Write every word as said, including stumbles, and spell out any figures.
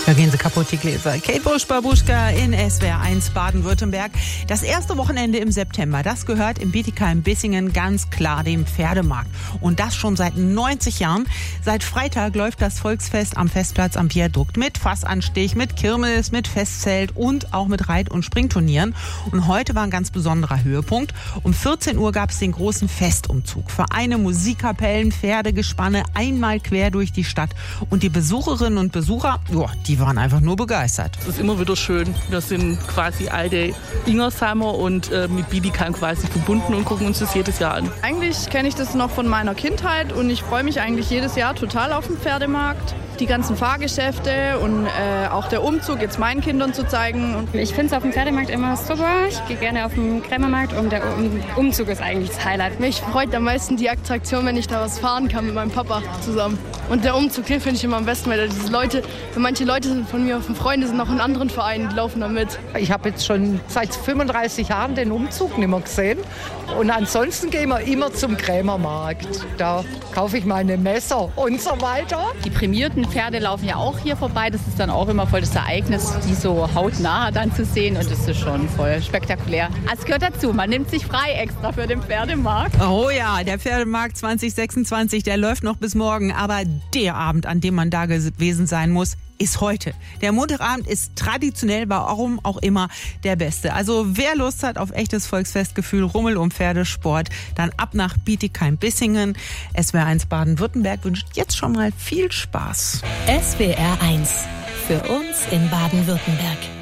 Da gehen sie kaputt, die Gläser. Kate Busch-Babuschka in S W R eins Baden-Württemberg. Das erste Wochenende im September, das gehört im Bietigheim-Bissingen ganz klar dem Pferdemarkt. Und das schon seit neunzig Jahren. Seit Freitag läuft das Volksfest am Festplatz am Viadukt mit Fassanstich, mit Kirmes, mit Festzelt und auch mit Reit- und Springturnieren. Und heute war ein ganz besonderer Höhepunkt. Um vierzehn Uhr gab es den großen Festumzug. Vereine, Musikkapellen, Pferdegespanne einmal quer durch die Stadt. Und die Besucherinnen und Besucher, joa, die waren einfach nur begeistert. Es ist immer wieder schön. Wir sind quasi alte Ingersheimer und äh, mit Bietigheim quasi verbunden und gucken uns das jedes Jahr an. Eigentlich kenne ich das noch von meiner Kindheit und ich freue mich eigentlich jedes Jahr total auf den Pferdemarkt. Die ganzen Fahrgeschäfte und äh, auch der Umzug jetzt meinen Kindern zu zeigen. Ich finde es auf dem Pferdemarkt immer super. Ich gehe gerne auf den Krämermarkt und der um Umzug ist eigentlich das Highlight. Mich freut am meisten die Attraktion, wenn ich da was fahren kann mit meinem Papa zusammen. Und der Umzug, den finde ich immer am besten, weil diese Leute, manche Leute sind von mir, von Freunde sind auch in anderen Vereinen, die laufen da mit. Ich habe jetzt schon seit fünfunddreißig Jahren den Umzug nicht mehr gesehen. Und ansonsten gehen wir immer zum Krämermarkt. Da kaufe ich meine Messer und so weiter. Die prämierten Pferde laufen ja auch hier vorbei. Das ist dann auch immer voll das Ereignis, die so hautnah dann zu sehen. Und das ist schon voll spektakulär. Es gehört dazu, man nimmt sich frei extra für den Pferdemarkt. Oh ja, der Pferdemarkt zwanzig sechsundzwanzig, der läuft noch bis morgen. Aber der Abend, an dem man da gewesen sein muss, ist heute. Der Montagabend ist traditionell, warum auch immer, der beste. Also wer Lust hat auf echtes Volksfestgefühl, Rummel und Pferdesport, dann ab nach Bietigheim-Bissingen. S W R eins Baden-Württemberg wünscht jetzt schon mal viel Spaß. S W R eins. Für uns in Baden-Württemberg.